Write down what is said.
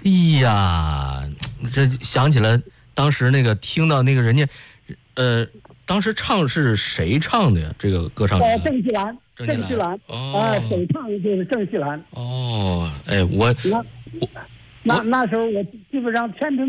哎呀，这想起来当时那个听到那个人家，当时唱是谁唱的呀？这个歌唱郑锡兰，郑锡兰，首唱就是郑锡兰。 哦，哎，我那时候我基本上全程